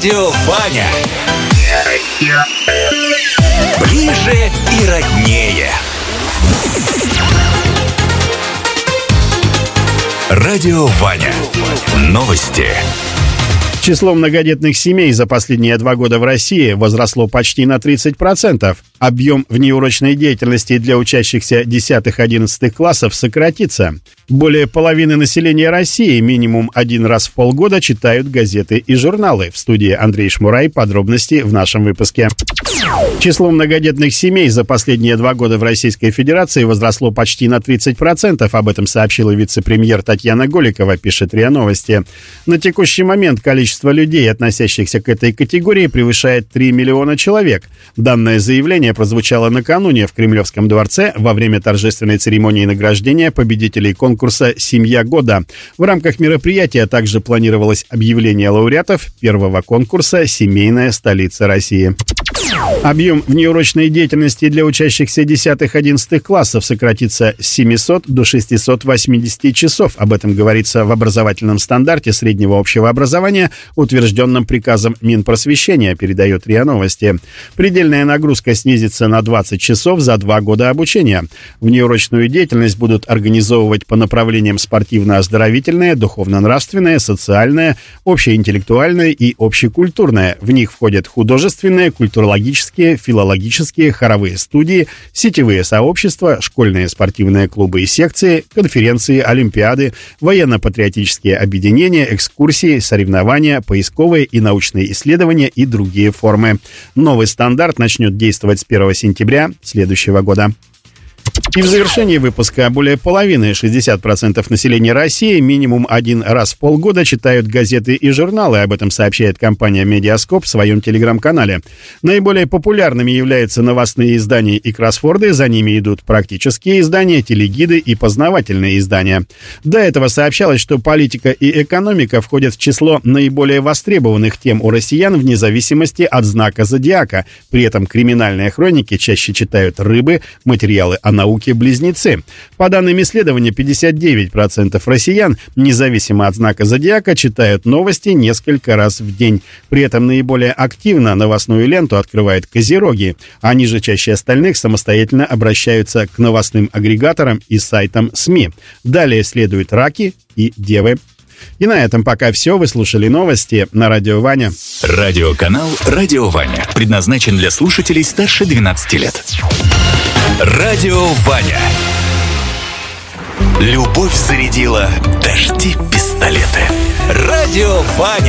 Радио Ваня. Ближе и роднее. Радио Ваня. Новости. Число многодетных семей за последние 2 года в России возросло почти на 30%. Объем внеурочной деятельности для учащихся 10-11 классов сократится. Более половины населения России минимум 1 раз в полгода читают газеты и журналы. В студии Андрей Шмурай. Подробности в нашем выпуске. Число многодетных семей за последние 2 года в Российской Федерации возросло почти на 30%. Об этом сообщила вице-премьер Татьяна Голикова, пишет РИА Новости. На текущий момент количество людей, относящихся к этой категории, превышает 3 миллиона человек. Данное заявление прозвучало накануне в Кремлевском дворце во время торжественной церемонии награждения победителей конкурса «Семья года». В рамках мероприятия также планировалось объявление лауреатов первого конкурса «Семейная столица России». Объем внеурочной деятельности для учащихся 10-11 классов сократится с 700 до 680 часов. Об этом говорится в образовательном стандарте среднего общего образования, утвержденном приказом Минпросвещения, передает РИА Новости. Предельная нагрузка снизится на 20 часов за 2 года обучения. Внеурочную деятельность будут организовывать по направлениям спортивно-оздоровительное, духовно-нравственное, социальное, общеинтеллектуальное и общекультурное. В них входят художественные, культурологические, филологические, хоровые студии, сетевые сообщества, школьные спортивные клубы и секции, конференции, олимпиады, военно-патриотические объединения, экскурсии, соревнования, поисковые и научные исследования и другие формы. Новый стандарт начнет действовать с 1 сентября следующего года. И в завершении выпуска более половины, 60% населения России, минимум 1 раз в полгода читают газеты и журналы. Об этом сообщает компания «Медиаскоп» в своем телеграм-канале. Наиболее популярными являются новостные издания и кроссворды, за ними идут практические издания, телегиды и познавательные издания. До этого сообщалось, что политика и экономика входят в число наиболее востребованных тем у россиян вне зависимости от знака зодиака. При этом криминальные хроники чаще читают рыбы, материалы о науке-близнецы. По данным исследования, 59% россиян, независимо от знака зодиака, читают новости несколько раз в день. При этом наиболее активно новостную ленту открывают козероги. Они же чаще остальных самостоятельно обращаются к новостным агрегаторам и сайтам СМИ. Далее следуют раки и девы. И на этом пока все. Вы слушали новости на Радио Ваня. Радиоканал «Радио Ваня» предназначен для слушателей старше 12 лет. Радио Ваня. Любовь зарядила дожди пистолеты. Радио Ваня.